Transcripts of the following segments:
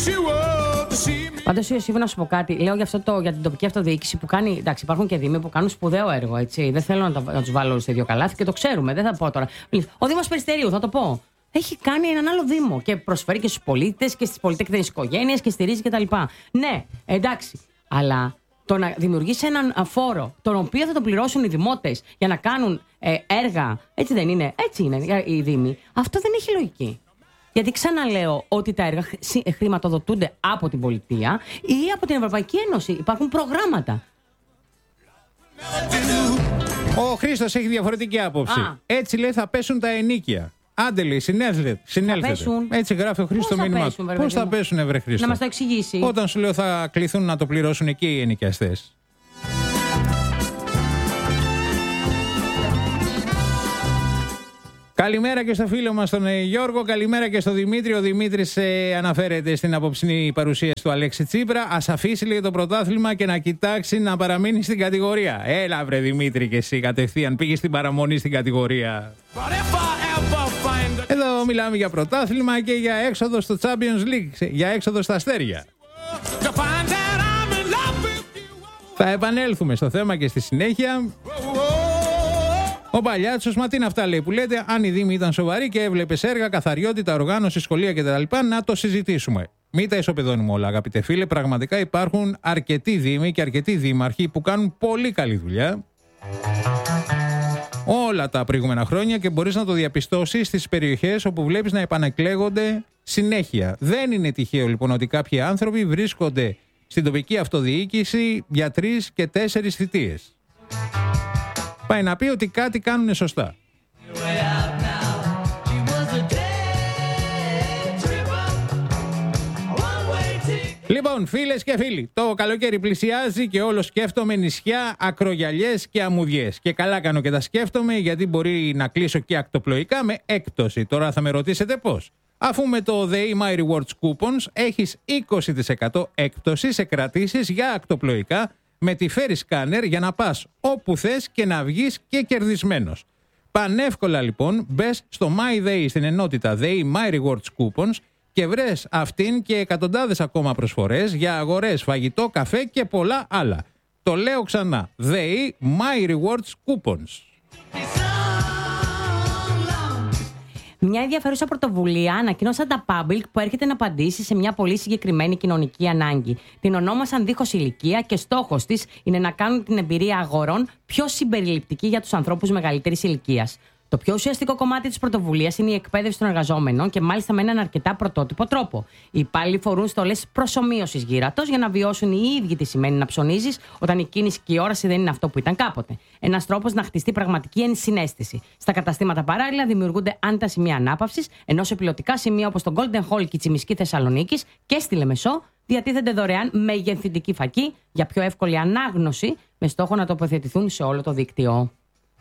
Πάντως, Ιωσήφ, να σου πω κάτι. Λέω για την τοπική αυτοδιοίκηση που κάνει. Εντάξει, υπάρχουν και δήμοι που κάνουν σπουδαίο έργο, έτσι. Δεν θέλω να τους βάλω στο ίδιο καλάθι και το ξέρουμε. Δεν θα πω τώρα. Ο Δήμος Περιστερίου, θα το πω. Έχει κάνει έναν άλλο Δήμο και προσφέρει και στους πολίτες και στις πολυτεχνικές οικογένειες και στηρίζει κτλ. Ναι, εντάξει. Αλλά το να δημιουργήσει έναν φόρο, τον οποίο θα το πληρώσουν οι δημότες για να κάνουν έργα. Έτσι δεν είναι. Έτσι είναι οι Δήμοι. Αυτό δεν έχει λογική. Γιατί ξαναλέω ότι τα έργα χρηματοδοτούνται από την πολιτεία ή από την Ευρωπαϊκή Ένωση. Υπάρχουν προγράμματα. Ο Χρήστος έχει διαφορετική άποψη. Έτσι λέει θα πέσουν τα ενοίκια. Άντε λέει, συνέλθετε. Έτσι γράφει ο Χρήστος το μήνυμα. Πώς θα πέσουν, βρε Χρήστο? Να μας το εξηγήσει. Όταν σου λέω θα κληθούν να το πληρώσουν εκεί οι ενοικιαστές. Καλημέρα και στο φίλο μας τον Γιώργο, καλημέρα και στο Δημήτρη. Ο Δημήτρης αναφέρεται στην απόψινή παρουσίαση του Αλέξη Τσίπρα. Ας αφήσει λίγο το πρωτάθλημα και να κοιτάξει να παραμείνει στην κατηγορία. Έλα βρε Δημήτρη και εσύ κατευθείαν πήγε στην παραμονή στην κατηγορία. Εδώ μιλάμε για πρωτάθλημα και για έξοδο στο Champions League, για έξοδο στα αστέρια. Θα επανέλθουμε στο θέμα και στη συνέχεια. Ο Παλιάτσος, μα τι είναι αυτά λέει που λέτε, αν η Δήμη ήταν σοβαρή και έβλεπες έργα, καθαριότητα, οργάνωση, σχολεία κτλ. Να το συζητήσουμε. Μην τα ισοπεδώνουμε όλα, αγαπητέ φίλε. Πραγματικά υπάρχουν αρκετοί Δήμοι και αρκετοί δήμαρχοι που κάνουν πολύ καλή δουλειά όλα τα προηγούμενα χρόνια και μπορείς να το διαπιστώσεις στις περιοχές όπου βλέπεις να επανεκλέγονται συνέχεια. Δεν είναι τυχαίο λοιπόν ότι κάποιοι άνθρωποι βρίσκονται στην τοπική αυτοδιοίκηση για 3 και 4 θητείες. Πάει να πει ότι κάτι κάνουν σωστά. Λοιπόν, φίλες και φίλοι, το καλοκαίρι πλησιάζει και όλο σκέφτομαι νησιά, ακρογιαλιές και αμμουδιές. Και καλά κάνω και τα σκέφτομαι γιατί μπορεί να κλείσω και ακτοπλοϊκά με έκπτωση. Τώρα θα με ρωτήσετε πώς. Αφού με το The My Rewards Coupons έχεις 20% έκπτωση σε κρατήσεις για ακτοπλοϊκά με τη Ferry Scanner για να πας όπου θες και να βγεις και κερδισμένος. Πανεύκολα λοιπόν μπες στο My Day στην ενότητα The My Rewards Coupons και βρες αυτήν και εκατοντάδες ακόμα προσφορές για αγορές, φαγητό, καφέ και πολλά άλλα. Το λέω ξανά. The My Rewards Coupons. Μια ενδιαφέρουσα πρωτοβουλία ανακοίνωσαν τα Public που έρχεται να απαντήσει σε μια πολύ συγκεκριμένη κοινωνική ανάγκη. Την ονόμασαν δίχως ηλικία και στόχος της είναι να κάνουν την εμπειρία αγορών πιο συμπεριληπτική για τους ανθρώπους μεγαλύτερης ηλικίας. Το πιο ουσιαστικό κομμάτι της πρωτοβουλίας είναι η εκπαίδευση των εργαζόμενων και μάλιστα με έναν αρκετά πρωτότυπο τρόπο. Οι υπάλληλοι φορούν στολές προσομοίωσης γύρατος για να βιώσουν οι ίδιοι τι σημαίνει να ψωνίζεις όταν η κίνηση και η όραση δεν είναι αυτό που ήταν κάποτε. Ένας τρόπος να χτιστεί πραγματική ενσυναίσθηση. Στα καταστήματα παράλληλα δημιουργούνται άνετα σημεία ανάπαυσης, ενώ σε πιλωτικά σημεία όπως το Golden Hall και η Τσιμισκή Θεσσαλονίκης και στη Λεμεσό διατίθενται δωρεάν μεγενθυντική φακή για πιο εύκολη ανάγνωση με στόχο να τοποθετηθούν σε όλο το δίκτυο.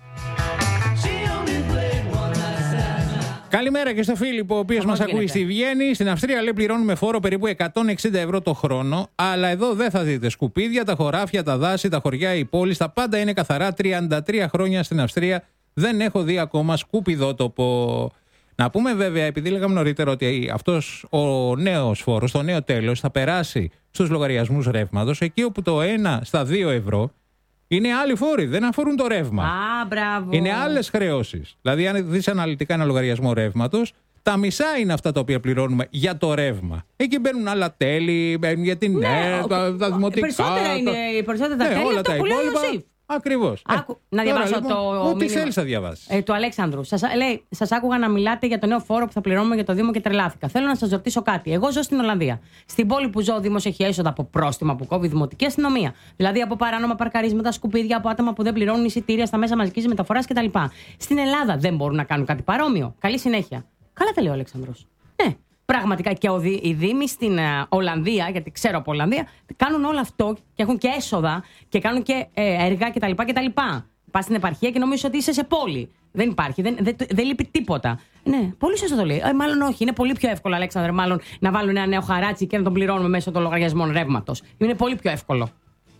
Καλημέρα και στο Φίλιππο, ο οποίος μας ακούει στη Βιέννη. Στην Αυστρία λέει πληρώνουμε φόρο περίπου 160 ευρώ το χρόνο, αλλά εδώ δεν θα δείτε σκουπίδια, τα χωράφια, τα δάση, τα χωριά, οι πόλεις, τα πάντα είναι καθαρά. 33 χρόνια στην Αυστρία δεν έχω δει ακόμα σκουπιδότοπο. Να πούμε βέβαια, επειδή λέγαμε νωρίτερα ότι αυτός ο νέος φόρος, το νέο τέλος θα περάσει στους λογαριασμούς ρεύματος, εκεί όπου το 1 στα 2 ευρώ είναι άλλοι φόροι, δεν αφορούν το ρεύμα. Α, μπράβο. Είναι άλλες χρεώσεις. Δηλαδή, αν δεις αναλυτικά ένα λογαριασμό ρεύματος, τα μισά είναι αυτά τα οποία πληρώνουμε για το ρεύμα. Εκεί μπαίνουν άλλα τέλη, μπαίνουν για την τα δημοτικά. Περισσότερα είναι τα τέλη, όλα αυτό τα που λέει ο υπόλοιπα. Ιωσήφ. Ακριβώς. Να διαβάσω λοιπόν, το ό,τι θέλεις θα διαβάσεις. Του Αλέξανδρου. Σας άκουγα να μιλάτε για το νέο φόρο που θα πληρώνουμε για το Δήμο και τρελάθηκα. Θέλω να σας ρωτήσω κάτι. Εγώ ζω στην Ολλανδία. Στην πόλη που ζω, ο Δήμος έχει έσοδα από πρόστιμα που κόβει η δημοτική αστυνομία. Δηλαδή από παράνομα παρκαρίσματα, σκουπίδια, από άτομα που δεν πληρώνουν εισιτήρια στα μέσα μαζικής μεταφοράς κτλ. Στην Ελλάδα δεν μπορούν να κάνουν κάτι παρόμοιο. Καλή συνέχεια. Καλά τα λέει ο Αλέξανδρος. Ναι. Πραγματικά και οι Δήμοι στην Ολλανδία, γιατί ξέρω από Ολλανδία, κάνουν όλο αυτό και έχουν και έσοδα και κάνουν και έργα κτλ. Πας στην επαρχία και νομίζεις ότι είσαι σε πόλη. Δεν υπάρχει, δεν λείπει τίποτα. Ναι, πολύ σωστό το λέει. Μάλλον όχι, είναι πολύ πιο εύκολο, Αλέξανδρε, μάλλον να βάλουν ένα νέο χαράτσι και να τον πληρώνουμε μέσω των λογαριασμών ρεύματος. Είναι πολύ πιο εύκολο.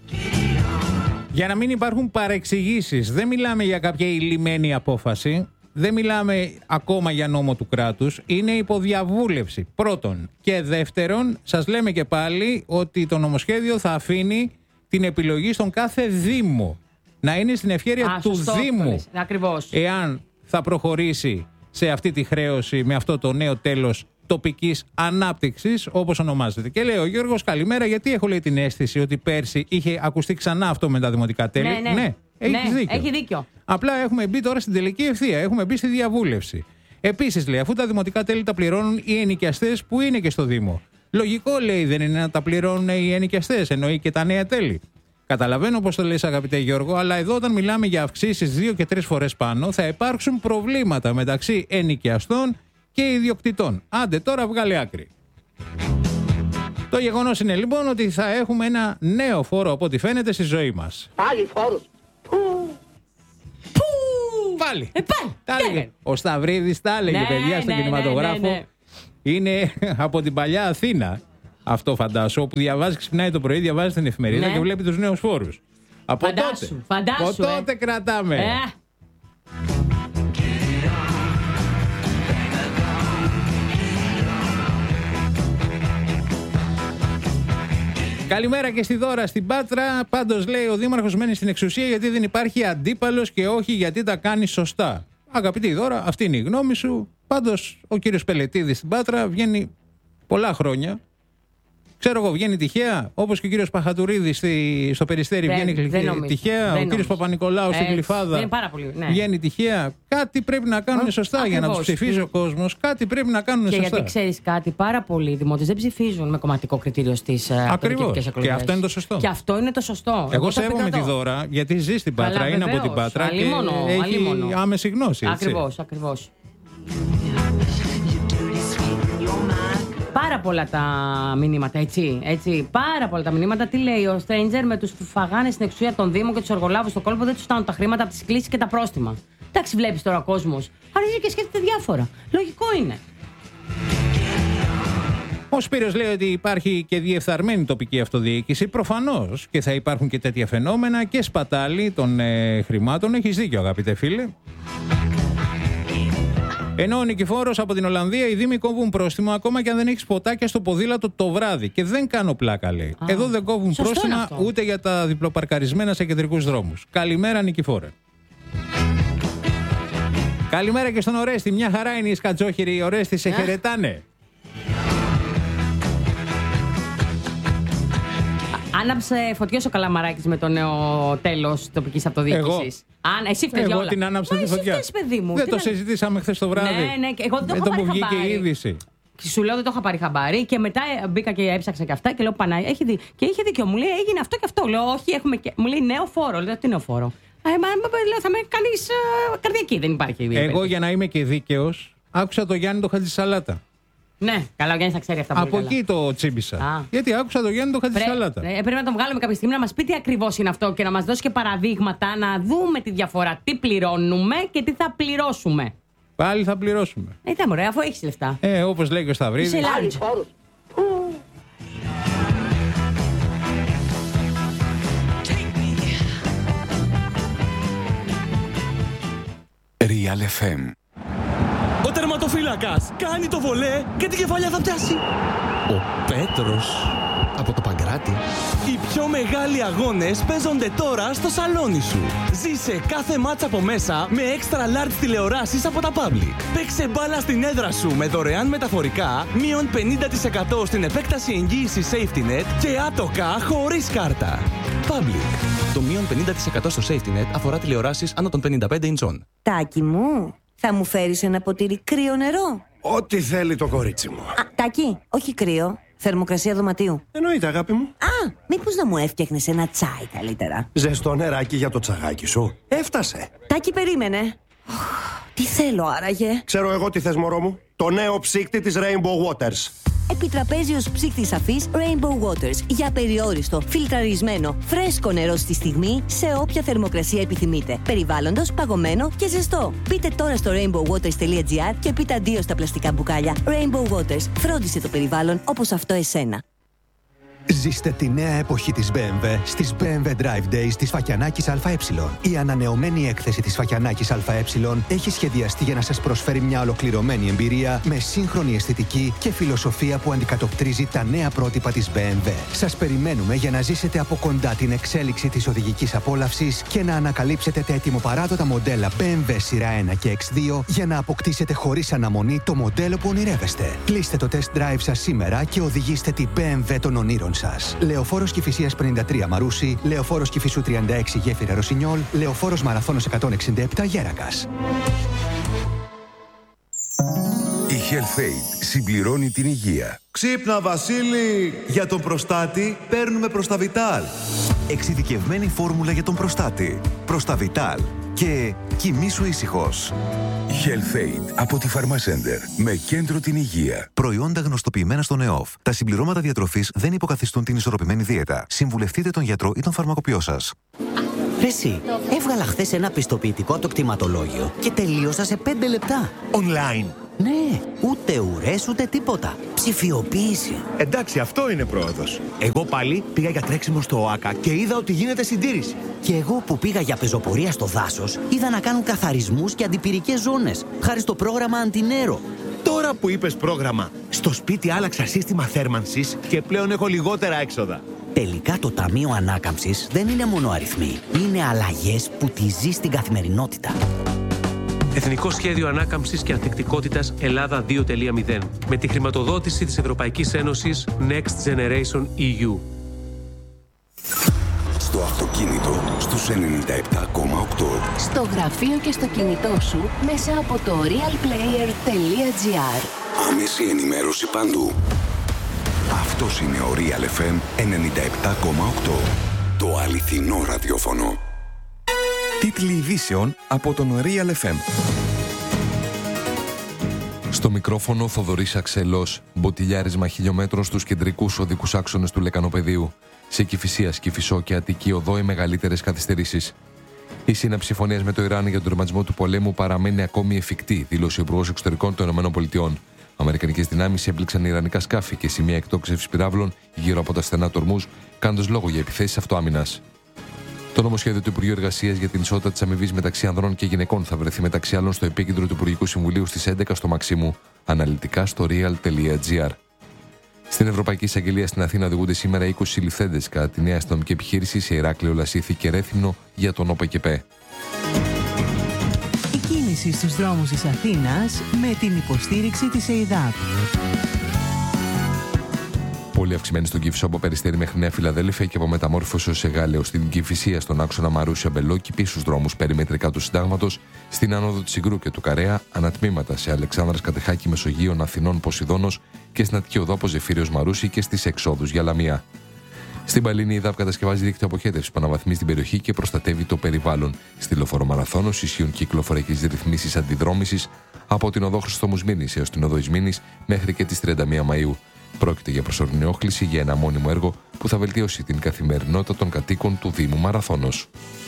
Για να μην υπάρχουν παρεξηγήσεις, δεν μιλάμε για κάποια ηλυμένη απόφαση. δεν μιλάμε ακόμα για νόμο του κράτους, είναι υποδιαβούλευση. Πρώτον. Και δεύτερον, σας λέμε και πάλι ότι το νομοσχέδιο θα αφήνει την επιλογή στον κάθε Δήμο. Να είναι στην ευχέρεια του Δήμου. Ακριβώς. Εάν θα προχωρήσει σε αυτή τη χρέωση με αυτό το νέο τέλος τοπικής ανάπτυξης, όπως ονομάζεται. Και λέει ο Γιώργος, καλημέρα, γιατί έχω λέει την αίσθηση ότι πέρσι είχε ακουστεί ξανά αυτό με τα δημοτικά τέλη. Ναι, έχει δίκιο. Απλά έχουμε μπει τώρα στην τελική ευθεία, έχουμε μπει στη διαβούλευση. Επίσης, λέει, αφού τα δημοτικά τέλη τα πληρώνουν οι ενοικιαστές που είναι και στο Δήμο. Λογικό, λέει, δεν είναι να τα πληρώνουν οι ενοικιαστές, εννοεί και τα νέα τέλη. Καταλαβαίνω πώς το λες, αγαπητέ Γιώργο, αλλά εδώ όταν μιλάμε για αυξήσεις 2 και 3 φορές πάνω, θα υπάρξουν προβλήματα μεταξύ ενοικιαστών και ιδιοκτητών. Άντε τώρα βγάλε άκρη. Το γεγονός είναι λοιπόν ότι θα έχουμε ένα νέο φόρο από ό,τι φαίνεται στη ζωή μας. Πάλι φόρος. Πάλι. Ο Σταυρίδης τα έλεγε, παιδιά, στον κινηματογράφο. Είναι από την παλιά Αθήνα. Αυτό φαντάσου, όπου διαβάζει, ξυπνάει το πρωί, διαβάζει την εφημερίδα και βλέπει τους νέους φόρους. Από τότε κρατάμε. Καλημέρα και στη Δώρα στην Πάτρα. Πάντως, λέει, ο Δήμαρχος μένει στην εξουσία γιατί δεν υπάρχει αντίπαλος και όχι γιατί τα κάνει σωστά. Αγαπητή Δώρα, αυτή είναι η γνώμη σου. Πάντως, ο κύριος Πελετίδης στην Πάτρα βγαίνει πολλά χρόνια. Ξέρω εγώ, βγαίνει τυχαία, όπως και ο κύριος Παχατουρίδης στο Περιστέρι βγαίνει τυχαία. Ο κύριος Παπα-Νικολάου στην Γλυφάδα βγαίνει τυχαία. Κάτι πρέπει να κάνουν σωστά για να τους ψηφίζει ο κόσμος. Κάτι πρέπει να κάνουν σωστά. Και γιατί ξέρεις κάτι, πάρα πολλοί δημότες δεν ψηφίζουν με κομματικό κριτήριο στις αυτοδιοικητικές εκλογές. Και αυτό είναι το σωστό. Και αυτό είναι το σωστό. Εγώ σέβομαι τη Δώρα, γιατί ζει στην Πάτρα, είναι από την Πάτρα και έχει άμεση γνώση. Ακριβώς. Πάρα πολλά τα μηνύματα, έτσι. Πάρα πολλά τα μηνύματα. Τι λέει ο Stranger με τους φαγάνε στην εξουσία των Δήμων και τους εργολάβους στο κόλπο, δεν τους στάνουν τα χρήματα από τις κλήσεις και τα πρόστιμα. Εντάξει, βλέπεις τώρα ο κόσμος. Αρχίζει και σκέφτεται διάφορα. Λογικό είναι. Ο Σπύρος λέει ότι υπάρχει και διεφθαρμένη τοπική αυτοδιοίκηση. Προφανώς και θα υπάρχουν και τέτοια φαινόμενα και σπατάλη των χρημάτων. Έχεις δίκιο, αγαπητέ φίλε. Ενώ ο Νικηφόρος από την Ολλανδία, οι Δήμοι κόβουν πρόστιμο ακόμα και αν δεν έχεις ποτάκια στο ποδήλατο το βράδυ. Και δεν κάνω πλάκα, λέει. Εδώ δεν κόβουν πρόστιμα ούτε για τα διπλοπαρκαρισμένα σε κεντρικούς δρόμους. Καλημέρα, Νικηφόρε. Καλημέρα και στον Ορέστη. Μια χαρά είναι οι σκατζόχυροι. Οι Ορέστη σε χαιρετάνε. Άναψε φωτιές ο Καλαμαράκης με το νέο τέλος τοπικής αυτοδιοίκησης. Εσύ φταίει όλα. Εγώ την άναψα τη φωτιά. Δεν το συζητήσαμε χθες το βράδυ. Ναι, εγώ δεν το έχω πάρει χαμπάρι. Βγήκε η είδηση. Σου λέω δεν το είχα πάρει χαμπάρι και μετά μπήκα και έψαξα και αυτά και λέω Πανάγια, και είχε δίκιο. Μου λέει έγινε αυτό και αυτό. Λέω όχι, έχουμε και. Μου λέει νέο φόρο. Λέω τι νέο φόρο. Λέω θα με κάνεις καρδιακή, δεν υπάρχει. Εγώ για να είμαι και δίκαιος, άκουσα το Γιάννη το Χατζησαλάτα. Ναι, καλά, ο Γιάννης θα ξέρει αυτά πολύ. Από εκεί το τσίμπησα. Γιατί άκουσα το Γιάννη το Χατζησαλάτα. Πρέπει να τον βγάλουμε κάποια στιγμή να μας πει τι ακριβώς είναι αυτό και να μας δώσει και παραδείγματα να δούμε τη διαφορά. Τι πληρώνουμε και τι θα πληρώσουμε. Πάλι θα πληρώσουμε. Ήταν ωραία, αφού έχεις λεφτά. Όπως λέει και ο Σταυρίδης. Real FM. Ο τερματοφύλακας κάνει το βολέ και την κεφαλιά θα πιάσει. Ο Πέτρος από το Παγκράτη. Οι πιο μεγάλοι αγώνες παίζονται τώρα στο σαλόνι σου. Ζήσε κάθε μάτς από μέσα με extra large τηλεοράσεις από τα Public. Παίξε μπάλα στην έδρα σου με δωρεάν μεταφορικά, μείον 50% στην επέκταση εγγύησης Safety Net και άτοκα χωρίς κάρτα. Public. Το μείον 50% στο Safety Net αφορά τηλεοράσεις άνω των 55 ιντσών. Τάκη μου, θα μου φέρεις ένα ποτήρι κρύο νερό? Ό,τι θέλει το κορίτσι μου. Τάκη, όχι κρύο. Θερμοκρασία δωματίου. Εννοείται, αγάπη μου. Μήπως να μου έφτιαχνες ένα τσάι καλύτερα? Ζεστό νεράκι για το τσαγάκι σου. Έφτασε. Τάκη, περίμενε. Τι θέλω άραγε? Ξέρω εγώ τι θες, μωρό μου. Το νέο ψύκτη της Rainbow Waters. Επιτραπέζιος ψύκτης αφής Rainbow Waters. Για περιόριστο, φιλτραρισμένο, φρέσκο νερό στη στιγμή, σε όποια θερμοκρασία επιθυμείτε. Περιβάλλοντος, παγωμένο και ζεστό. Μπείτε τώρα στο rainbowwaters.gr και πείτε αντίο στα πλαστικά μπουκάλια. Rainbow Waters. Φρόντισε το περιβάλλον όπως αυτό εσένα. Ζήστε τη νέα εποχή της BMW στις BMW Drive Days της Φακιανάκης ΑΕ. Η ανανεωμένη έκθεση της Φακιανάκης ΑΕ έχει σχεδιαστεί για να σας προσφέρει μια ολοκληρωμένη εμπειρία με σύγχρονη αισθητική και φιλοσοφία που αντικατοπτρίζει τα νέα πρότυπα της BMW. Σας περιμένουμε για να ζήσετε από κοντά την εξέλιξη της οδηγικής απόλαυσης και να ανακαλύψετε τα ετοιμοπαράδοτα μοντέλα BMW σειρά 1 και X2 για να αποκτήσετε χωρίς αναμονή το μοντέλο που ονειρεύεστε. Κλείστε το test drive σας σήμερα και οδηγήστε την BMW των ονείρων σας. Λεωφόρος Κηφισίας 53 Μαρούσι, Λεωφόρος Κηφισού 36 Γέφυρα Ρωσινιόλ, Λεωφόρος Μαραθώνος 167 Γέρακας. Η HealthAid συμπληρώνει την υγεία. Ξύπνα Βασίλη! Για τον προστάτη παίρνουμε Προσταβιτάλ. Εξειδικευμένη φόρμουλα για τον προστάτη. Προσταβιτάλ. Και κοιμήσου ήσυχος. HealthAid από τη Pharmacenter με κέντρο την υγεία. Προϊόντα γνωστοποιημένα στον ΕΟΦ. Τα συμπληρώματα διατροφής δεν υποκαθιστούν την ισορροπημένη δίαιτα. Συμβουλευτείτε τον γιατρό ή τον φαρμακοποιό σας. Εσύ, έβγαλα χθες ένα πιστοποιητικό από το κτηματολόγιο και τελείωσα σε 5 λεπτά. Online. Ναι, ούτε ουρές ούτε τίποτα. Ψηφιοποίηση. Εντάξει, αυτό είναι πρόοδος. Εγώ πάλι πήγα για τρέξιμο στο ΟΑΚΑ και είδα ότι γίνεται συντήρηση. Και εγώ που πήγα για πεζοπορία στο δάσος, είδα να κάνουν καθαρισμούς και αντιπυρικές ζώνες, χάρη στο πρόγραμμα Αντινέρο. Τώρα που είπες πρόγραμμα, στο σπίτι άλλαξα σύστημα θέρμανσης και πλέον έχω λιγότερα έξοδα. Τελικά το Ταμείο Ανάκαμψης δεν είναι μόνο αριθμοί. Είναι αλλαγές που τη ζεις στην καθημερινότητα. Εθνικό Σχέδιο Ανάκαμψης και Ανθεκτικότητας Ελλάδα 2.0 με τη χρηματοδότηση της Ευρωπαϊκής Ένωσης Next Generation EU. Στο αυτοκίνητο στους 97,8. Στο γραφείο και στο κινητό σου μέσα από το realplayer.gr. Άμεση ενημέρωση παντού. Αυτός είναι ο Real FM 97,8. Το αληθινό ραδιόφωνο. Τίτλοι ειδήσεων από τον Real FM. Στο μικρόφωνο Θοδωρής Αξελός. Μποτιλιάρισμα χιλιόμετρων στους κεντρικούς οδικούς άξονες του Λεκανοπεδίου. Σε Κηφισίας, Κηφισό και Αττική Οδό οι μεγαλύτερες καθυστερήσεις. Η σύναψη συμφωνίας με το Ιράν για τον τερματισμό του πολέμου παραμένει ακόμη εφικτή, δήλωσε ο Υπουργός Εξωτερικών των ΗΠΑ. Αμερικανικές δυνάμεις έπληξαν ιρανικά σκάφη και σημεία εκτόξευσης πυράβλων γύρω από τα στενά του Ορμούζ, κάνοντας λόγο για επιθέσεις αυτοάμυνας. Το νομοσχέδιο του Υπουργείου Εργασίας για την ισότητα της αμοιβής μεταξύ ανδρών και γυναικών θα βρεθεί μεταξύ άλλων στο επίκεντρο του Υπουργικού Συμβουλίου στις 11 στο Μαξίμου, αναλυτικά στο real.gr. Στην Ευρωπαϊκή Εισαγγελία στην Αθήνα οδηγούνται σήμερα 20 συλληφθέντες κατά τη νέα αστυνομική επιχείρηση σε Ηράκλειο, Λασίθι και Ρέθυμνο για τον ΟΠΕΚΕΠΕ. Η κίνηση στους δρόμους της Αθήνας με την υποστήριξη της ΕΙΔΑΠ. Πολύ αυξημένη στον Κηφισό από Περιστέρι μέχρι Νέα Φιλαδέλφια και από Μεταμόρφωση ως Εγάλεο στην Κηφισία στον άξονα Μαρούσια Μπελόκη, πίσω στους δρόμους περιμετρικά του Συντάγματος, στην άνοδο της Ιγρού και του Καρέα, ανατμήματα σε Αλεξάνδρας Κατεχάκη Μεσογείων Αθηνών Ποσειδώνος και στην Αττική Οδό από Ζεφύριος Μαρούσι και στις εξόδους για Λαμία. Στην Παλίνη η ΕΔΑΠ κατασκευάζει δίκτυο αποχέτευσης που αναβαθμίζει την περιοχή και προστατεύει το περιβάλλον. Στη Λεωφόρο Μαραθώνος ισχύουν κυκλοφοριακές ρυθμίσεις αντιδρόμησης από την οδό Χριστόμου Σμύρνης έως την οδό Ισμήνης μέχρι και τις 31 Μαΐου. Πρόκειται για προσωρινή όχληση για ένα μόνιμο έργο που θα βελτιώσει την καθημερινότητα των κατοίκων του Δήμου Μαραθώνος.